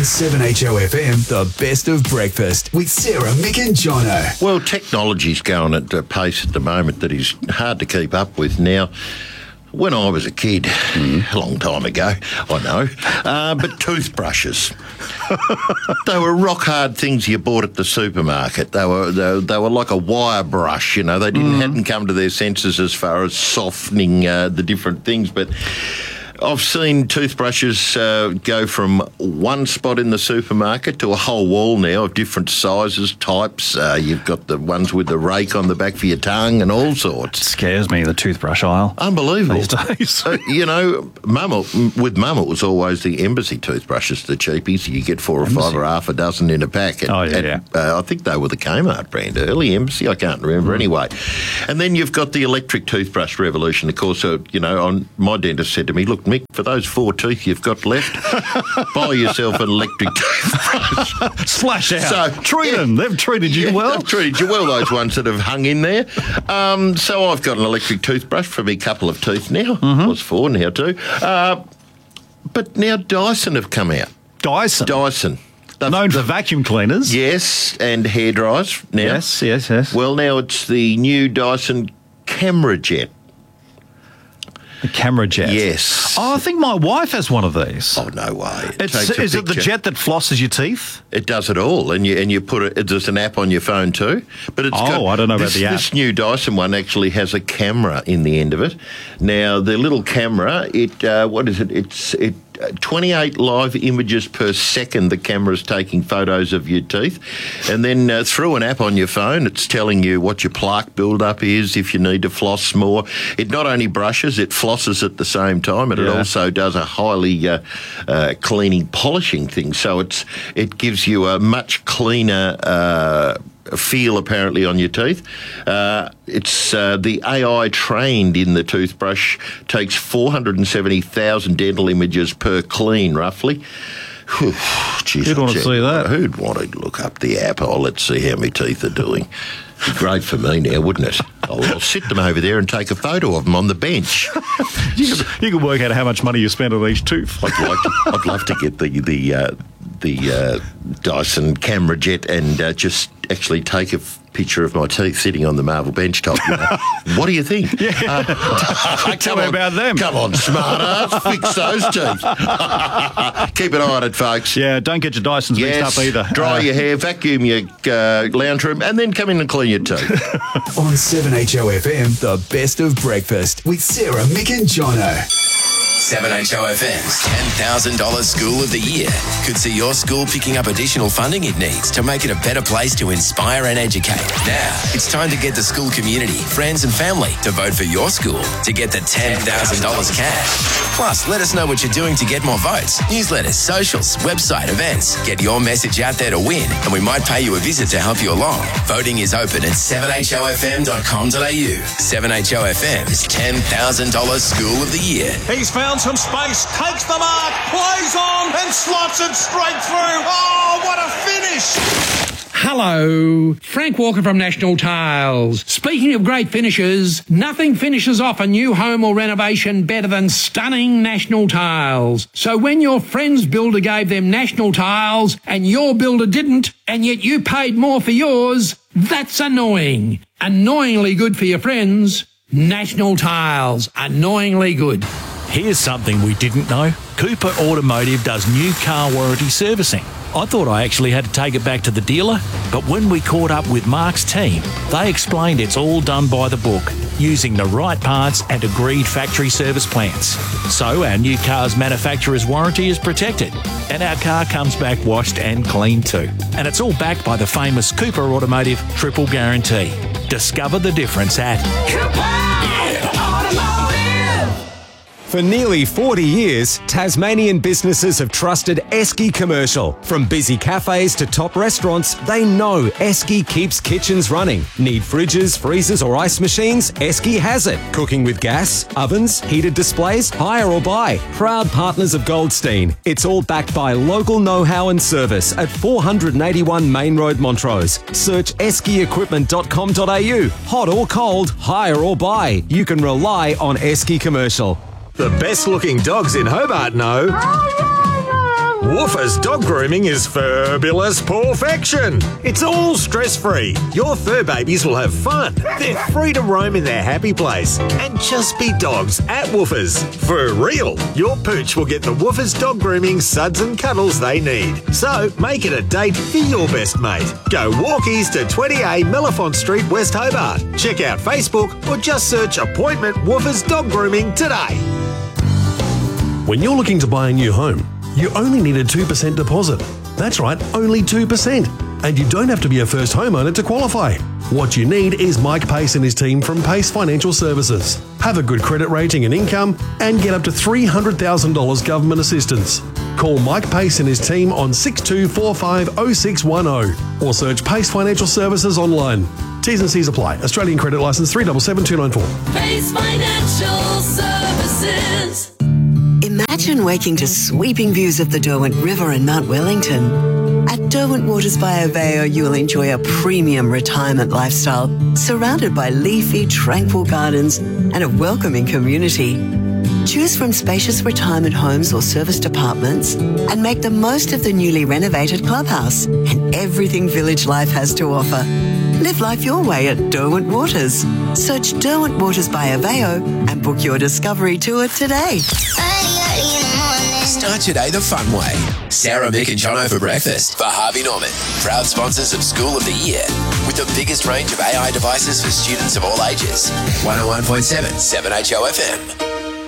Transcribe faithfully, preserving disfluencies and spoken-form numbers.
seven H O F M, the best of breakfast with Sarah, Mick and Jono. Well, technology's going at a pace at the moment that is hard to keep up with now. When I was a kid, mm. a long time ago, I know, uh, but toothbrushes. They were rock-hard things you bought at the supermarket. They were they, they were like a wire brush, you know. They didn't mm. hadn't come to their senses as far as softening uh, the different things, but I've seen toothbrushes uh, go from one spot in the supermarket to a whole wall now of different sizes, types. Uh, you've got the ones with the rake on the back for your tongue and all sorts. It scares me, the toothbrush aisle. Unbelievable. These days. uh, you know, Mum, with Mum, it was always the Embassy toothbrushes, the cheapies. You get four or Embassy. five or half a dozen in a pack. And, oh, yeah, and, yeah. Uh, I think they were the Kmart brand early, Embassy. I can't remember mm. anyway. And then you've got the electric toothbrush revolution. Of course, uh, you know, on, my dentist said to me, look, Mick, for those four teeth you've got left, buy yourself an electric toothbrush. Splash out. So, Treat yeah, them. They've treated you yeah, well. They've treated you well, those ones that have hung in there. Um, so I've got an electric toothbrush for me couple of teeth now. Mm-hmm. Well, four now too. Uh, but now Dyson have come out. Dyson? Dyson. They've, Known for vacuum cleaners. Yes, and hair dryers now. Yes, yes, yes. Well, now it's the new Dyson Camera Jet. The Camera Jet? Yes. Oh, I think my wife has one of these. Oh, no way. It it's, is it the jet that flosses your teeth? It does it all, and you and you put it. There's an app on your phone too. But it's oh, got, I don't know this, about the app. This new Dyson one actually has a camera in the end of it. Now the little camera, it uh, what is it? It's it. twenty-eight live images per second the camera's taking photos of your teeth, and then uh, through an app on your phone it's telling you what your plaque build-up is, if you need to floss more. It not only brushes, it flosses at the same time, and yeah. it also does a highly uh, uh, cleaning, polishing thing, so it's it gives you a much cleaner uh feel apparently on your teeth. Uh, it's uh, the A I trained in the toothbrush takes four hundred seventy thousand dental images per clean, roughly. Whew, geez, Who'd want to see that? Who'd want to look up the app? Oh, let's see how my teeth are doing. Be great for me now, wouldn't it? I'll, I'll sit them over there and take a photo of them on the bench. you, can, you can work out how much money you spend on each tooth. I'd like to, I'd love to get the the uh, the uh, Dyson Camera Jet and uh, just actually take a f- picture of my teeth sitting on the marble bench top. You know? What do you think? Yeah. Uh, Tell me on, about them. Come on, smart ass, fix those teeth. Keep an eye on it, folks. Yeah, don't get your Dysons yes, mixed up either. Dry uh, your hair, vacuum your uh, lounge room, and then come in and clean your teeth. On seven H O F M, the best of breakfast with Sarah, Mick and Jono. seven H O F M's ten thousand dollars School of the Year could see your school picking up additional funding it needs to make it a better place to inspire and educate. Now, it's time to get the school community, friends and family to vote for your school to get the ten thousand dollars cash. Plus, let us know what you're doing to get more votes. Newsletters, socials, website, events. Get your message out there to win, and we might pay you a visit to help you along. Voting is open at seven H O F M dot com dot a u. seven H O F M's ten thousand dollars School of the Year. He's found some space, takes the mark, plays on and slots it straight through. Oh, what a finish! Hello, Frank Walker from National Tiles. Speaking of great finishes, nothing finishes off a new home or renovation better than stunning National Tiles. So when your friend's builder gave them National Tiles and your builder didn't, and yet you paid more for yours, that's annoying. Annoyingly good for your friends. National Tiles, annoyingly good. Here's something we didn't know. Cooper Automotive does new car warranty servicing. I thought I actually had to take it back to the dealer, but when we caught up with Mark's team, they explained it's all done by the book, using the right parts and agreed factory service plans. So our new car's manufacturer's warranty is protected, and our car comes back washed and clean too. And it's all backed by the famous Cooper Automotive Triple Guarantee. Discover the difference at Cooper Automotive. For nearly forty years, Tasmanian businesses have trusted Esky Commercial. From busy cafes to top restaurants, they know Esky keeps kitchens running. Need fridges, freezers or ice machines? Esky has it. Cooking with gas, ovens, heated displays, hire or buy. Proud partners of Goldstein. It's all backed by local know-how and service at four eighty-one Main Road, Montrose. Search esky equipment dot com dot a u. Hot or cold, hire or buy. You can rely on Esky Commercial. The best looking dogs in Hobart know Woofers Dog Grooming is fabulous perfection. It's all stress-free. Your fur babies will have fun. They're free to roam in their happy place and just be dogs at Woofers. For real, your pooch will get the Woofers Dog Grooming suds and cuddles they need. So make it a date for your best mate. Go walkies to twenty A Mellifont Street, West Hobart. Check out Facebook or just search Appointment Woofers Dog Grooming today. When you're looking to buy a new home, you only need a two percent deposit. That's right, only two percent. And you don't have to be a first homeowner to qualify. What you need is Mike Pace and his team from Pace Financial Services. Have a good credit rating and income and get up to three hundred thousand dollars government assistance. Call Mike Pace and his team on six two four five oh six one oh or search Pace Financial Services online. T's and C's apply. Australian credit licence three seven seven two nine four. Pace Financial Services. Imagine waking to sweeping views of the Derwent River and Mount Wellington. At Derwent Waters by Aveo, you'll enjoy a premium retirement lifestyle surrounded by leafy, tranquil gardens and a welcoming community. Choose from spacious retirement homes or serviced apartments and make the most of the newly renovated clubhouse and everything village life has to offer. Live life your way at Derwent Waters. Search Derwent Waters by Aveo and book your discovery tour today. Start today the fun way. Sarah, Mick and Jono for breakfast for Harvey Norman. Proud sponsors of School of the Year. With the biggest range of A I devices for students of all ages. one oh one point seven, seven H O F M.